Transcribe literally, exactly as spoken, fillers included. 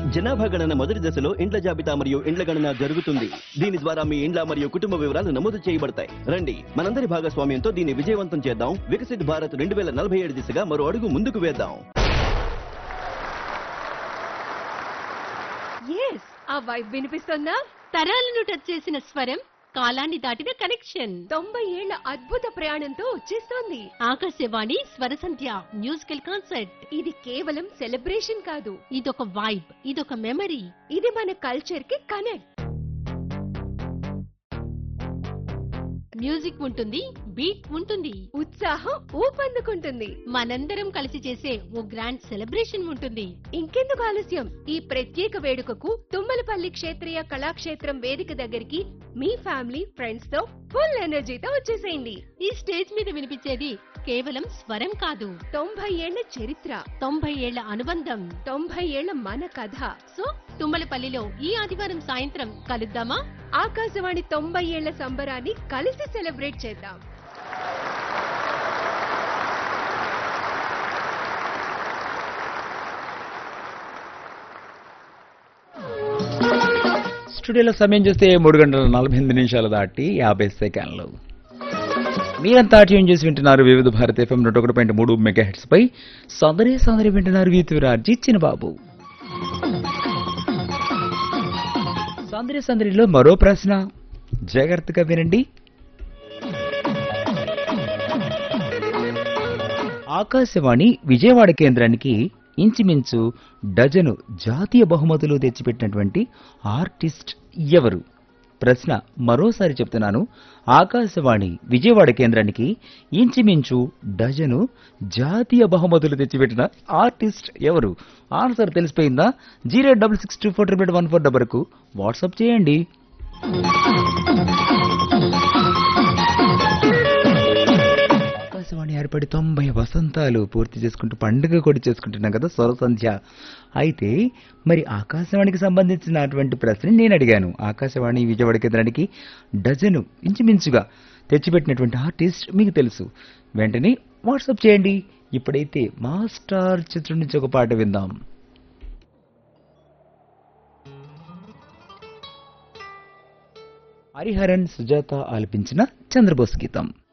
జనాభా గణన మొదటి దశలో ఇండ్ల జాబితా మరియు ఇండ్ల గణన జరుగుతుంది. దీని ద్వారా మీ ఇండ్ల మరియు కుటుంబ వివరాలు నమోదు చేయబడతాయి. రండి, మనందరి భాగస్వామ్యంతో దీన్ని విజయవంతం చేద్దాం. వికసిత్ భారత్ రెండు వేల నలభై ఏడు దిశగా మరో అడుగు ముందుకు వేద్దాం. ఎస్, ఆ వైబ్ వినిపిస్తుందా? తరాలను టచ్ చేసిన స్వరం, కాలాన్ని దాటిన కనెక్షన్. తొంభై ఏళ్ల అద్భుత ప్రయాణంతో వచ్చేస్తోంది ఆకాశవాణి స్వరసంధ్య మ్యూజికల్ కాన్సర్ట్. ఇది కేవలం సెలబ్రేషన్ కాదు, ఇదొక వైబ్, ఇదొక మెమరీ. ఇది మన కల్చర్ కి కనెక్ట్. మ్యూజిక్ ఉంటుంది, బీట్ ఉంటుంది, ఉత్సాహం ఊపందుకుంటుంది. మనందరం కలిసి చేసే ఓ గ్రాండ్ సెలబ్రేషన్ ఉంటుంది. ఇంకెందుకు ఆలస్యం? ఈ ప్రత్యేక వేడుకకు తుమ్మలపల్లి క్షేత్రీయ కళాక్షేత్రం వేదిక దగ్గరికి మీ ఫ్యామిలీ ఫ్రెండ్స్ తో ఫుల్ ఎనర్జీతో వచ్చేసేయండి. ఈ స్టేజ్ మీద వినిపించేది కేవలం స్వరం కాదు, తొంభై ఏళ్ల చరిత్ర, తొంభై ఏళ్ల అనుబంధం, తొంభై ఏళ్ల మన కథ. సో తుమ్మలపల్లిలో ఈ ఆదివారం సాయంత్రం కలుద్దామా? ఆకాశవాణి తొంభై ఏళ్ల సంబరాన్ని కలిసి సెలబ్రేట్ చేద్దాం. స్టూడియోలో సమయం చూస్తే మూడు గంటల నలభై ఎనిమిది నిమిషాలు దాటి యాభై సెకండ్లు. మీరంతా ట్యూన్ చేసి వింటున్నారు వివిధ భారత ఎఫ్ఎం నూట ఒకటి పాయింట్ మూడు మెగా హెడ్స్ పై. సౌందర్య సౌందర్య వింటున్నారు వీతురాజీ చిన్నబాబు. సౌందర్య సౌందర్యలో మరో ప్రశ్న, జాగ్రత్తగా వినండి. ఆకాశవాణి విజయవాడ కేంద్రానికి ఇంచుమించు డజను జాతీయ బహుమతులు తెచ్చిపెట్టినటువంటి ఆర్టిస్ట్ ఎవరు? ప్రశ్న మరోసారి చెప్తున్నాను. ఆకాశవాణి విజయవాడ కేంద్రానికి ఇంచుమించు డజను జాతీయ బహుమతులు తెచ్చిపెట్టిన ఆర్టిస్ట్ ఎవరు? ఆన్సర్ తెలిసిపోయిందా? Zero double six two four triple one four డబర్కు WhatsApp చేయండి. ఆకాశవాణి ఏర్పడి తొంభై వసంతాలు పూర్తి చేసుకుంటూ పండుగ కూడా చేసుకుంటున్నాం కదా, స్వరసంధ్య. అయితే మరి ఆకాశవాణికి సంబంధించినటువంటి ప్రశ్న నేను అడిగాను. ఆకాశవాణి విజయవాడ కేంద్రానికి డజను ఇంచుమించుగా తెచ్చిపెట్టినటువంటి ఆర్టిస్ట్ మీకు తెలుసు. వెంటనే వాట్సాప్ చేయండి. ఇప్పుడైతే మాస్టర్ చిత్రం నుంచి ఒక పాట విందాం. హరిహరన్ సుజాత ఆలపించిన చంద్రబోస్ గీతం.